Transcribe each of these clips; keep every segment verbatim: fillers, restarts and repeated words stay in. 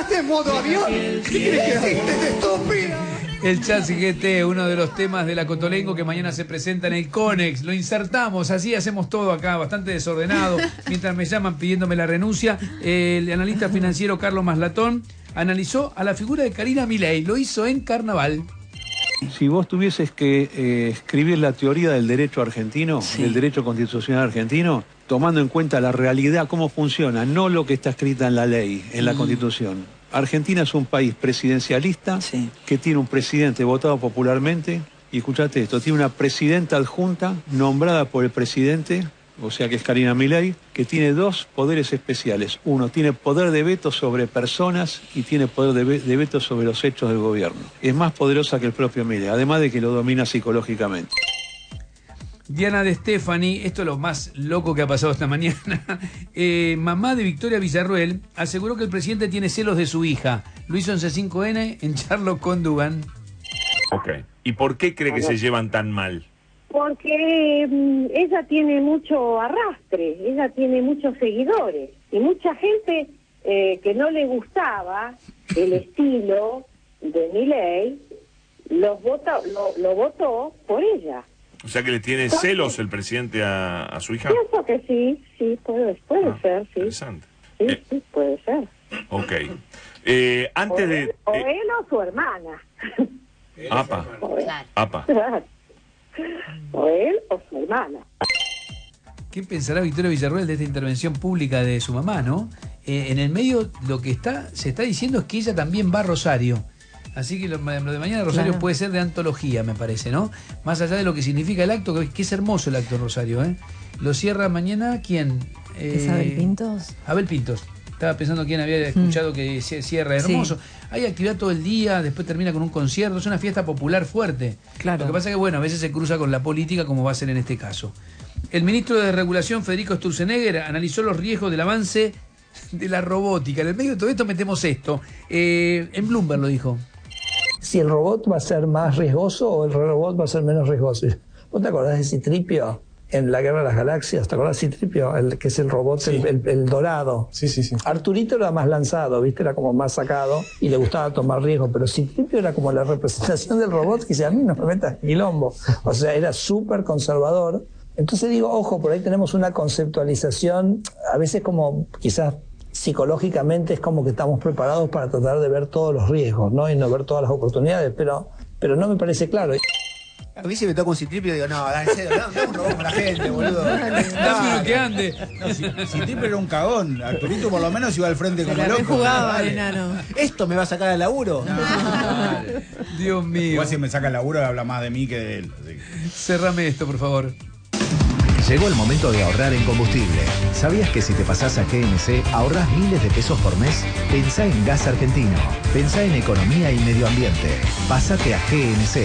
¿Entraste en modo avión? ¿Qué quieres que hiciste, estúpida? El Chassi G T, uno de los temas de la Cotolengo que mañana se presenta en el Conex. Lo insertamos, así hacemos todo acá, bastante desordenado. Mientras me llaman pidiéndome la renuncia, el analista financiero Carlos Maslatón analizó a la figura de Karina Milei. Lo hizo en Carnaval. Si vos tuvieses que eh, escribir la teoría del derecho argentino, sí. del derecho constitucional argentino, tomando en cuenta la realidad, cómo funciona, no lo que está escrita en la ley, en la mm. Constitución. Argentina es un país presidencialista, sí. que tiene un presidente votado popularmente, y escuchate esto, tiene una presidenta adjunta nombrada por el presidente, o sea que es Karina Milei, que tiene dos poderes especiales. Uno, tiene poder de veto sobre personas y tiene poder de, ve de veto sobre los hechos del gobierno. Es más poderosa que el propio Milei, además de que lo domina psicológicamente. Diana de Stefani, esto es lo más loco que ha pasado esta mañana. Eh, mamá de Victoria Villarruel aseguró que el presidente tiene celos de su hija. Lo hizo en C cinco N, en charlo con Dugan. Ok. ¿Y por qué cree que se llevan tan mal? Porque um, ella tiene mucho arrastre, ella tiene muchos seguidores. Y mucha gente eh, que no le gustaba el estilo de Milei, los vota, lo, lo votó por ella. O sea que le tiene celos el presidente a, a su hija. Pienso que sí, sí, puede, puede ah, ser, sí. Interesante. Sí, eh. sí, puede ser. Ok. Eh, antes o de... Él, o él o su hermana. Apa. O él. Apa. O él o su hermana. ¿Qué pensará Victoria Villarruel de esta intervención pública de su mamá, no? Eh, en el medio lo que está se está diciendo es que ella también va a Rosario. Así que lo, lo de mañana Rosario claro. puede ser de antología, me parece, ¿no? Más allá de lo que significa el acto, que, que es hermoso el acto Rosario, ¿eh? Lo cierra mañana, ¿quién? Eh, ¿Es Abel Pintos? Abel Pintos. Estaba pensando quién había escuchado mm. que cierra hermoso. Sí. Hay actividad todo el día, después termina con un concierto, es una fiesta popular fuerte. Claro. Lo que pasa es que, bueno, a veces se cruza con la política, como va a ser en este caso. El ministro de Regulación, Federico Sturzenegger, analizó los riesgos del avance de la robótica. En el medio de todo esto metemos esto. Eh, en Bloomberg lo dijo. Si el robot va a ser más riesgoso o el robot va a ser menos riesgoso. ¿Vos te acordás de Citripio en la Guerra de las Galaxias? ¿Te acordás de Citripio? El, que es el robot, sí. el, el, el dorado. Sí, sí, sí. Arturito era más lanzado, ¿viste? Era como más sacado y le gustaba tomar riesgo, pero Citripio era como la representación del robot que dice, a mí no me metas quilombo. O sea, era súper conservador. Entonces digo, ojo, por ahí tenemos una conceptualización, a veces como quizás psicológicamente es como que estamos preparados para tratar de ver todos los riesgos, ¿no? Y no ver todas las oportunidades, pero, pero no me parece claro. A mí si me toca un Citripio digo, no, dale, en serio, no, no un robot para la gente, boludo. Dame lo que ande. No, Citripio era un cagón. Arturito por lo menos iba al frente como loco. Jugaba, enano. ¿Esto me va a sacar al laburo? No, no, Dios mío. Igual si me saca el laburo habla más de mí que de él. Cerrame esto, por favor. Llegó el momento de ahorrar en combustible. ¿Sabías que si te pasás a G N C ahorrás miles de pesos por mes? Pensá en gas argentino. Pensá en economía y medio ambiente. Pásate a G N C.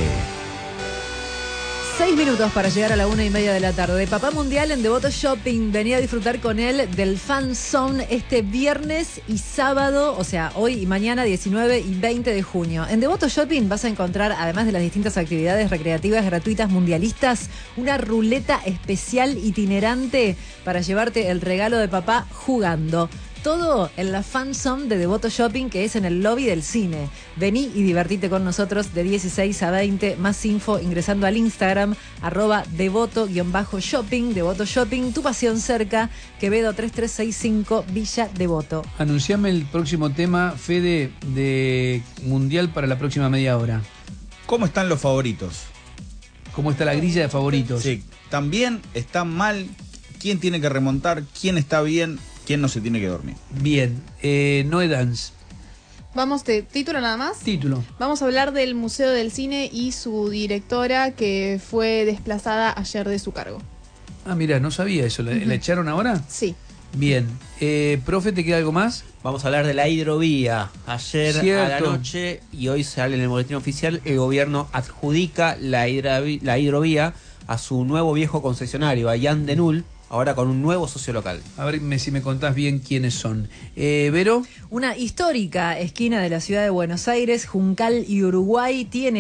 Seis minutos para llegar a la una y media de la tarde. Papá Mundial en Devoto Shopping. Venía a disfrutar con él del Fan Zone este viernes y sábado, o sea, hoy y mañana, diecinueve y veinte de junio. En Devoto Shopping vas a encontrar, además de las distintas actividades recreativas gratuitas mundialistas, una ruleta especial itinerante para llevarte el regalo de papá jugando. Todo en la Fan Zone de Devoto Shopping, que es en el lobby del cine. Vení y divertite con nosotros de dieciséis a veinte. Más info ingresando al Instagram, arroba devoto-shopping, Devoto Shopping, tu pasión cerca, Quevedo tres tres seis cinco, Villa Devoto. Anunciame el próximo tema, Fede, de Mundial para la próxima media hora. ¿Cómo están los favoritos? ¿Cómo está la grilla de favoritos? Sí, también está mal. ¿Quién tiene que remontar? ¿Quién está bien? ¿Quién no se tiene que dormir? Bien, eh, Noé Dance. Vamos, de título nada más. Título. Vamos a hablar del Museo del Cine y su directora que fue desplazada ayer de su cargo. Ah, mira, no sabía eso. ¿La, uh-huh. ¿la echaron ahora? Sí. Bien. Eh, profe, ¿te queda algo más? Vamos a hablar de la hidrovía. Ayer Cierto. a la noche y hoy sale en el boletín oficial, el gobierno adjudica la, hidroví la hidrovía a su nuevo viejo concesionario, a Jan de Null, ahora con un nuevo socio local. A ver si me contás bien quiénes son. Eh, ¿Vero? Una histórica esquina de la ciudad de Buenos Aires, Juncal y Uruguay, tiene